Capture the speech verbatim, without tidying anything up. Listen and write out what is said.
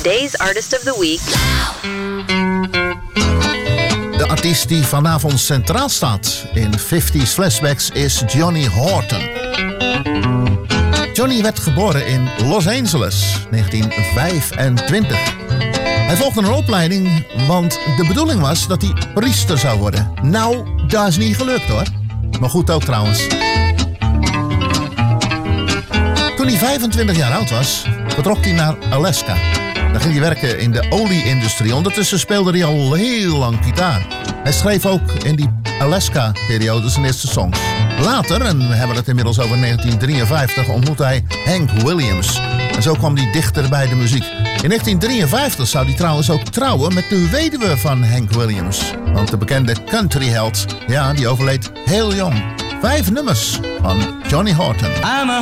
Today's Artist of the Week. De artiest die vanavond centraal staat in vijftiger Flashbacks is Johnny Horton. Johnny werd geboren in Los Angeles, negentien vijfentwintig. Hij volgde een opleiding, want de bedoeling was dat hij priester zou worden. Nou, dat is niet gelukt hoor. Maar goed ook trouwens. Toen hij vijfentwintig jaar oud was, vertrok hij naar Alaska. Daar ging hij werken in de olie-industrie. Ondertussen speelde hij al heel lang gitaar. Hij schreef ook in die Alaska-periode zijn eerste songs. Later, en we hebben het inmiddels over negentien drieënvijftig, ontmoette hij Hank Williams. En zo kwam hij dichter bij de muziek. In negentien drieënvijftig zou hij trouwens ook trouwen met de weduwe van Hank Williams. Want de bekende countryheld, ja, die overleed heel jong. Vijf nummers van Johnny Horton.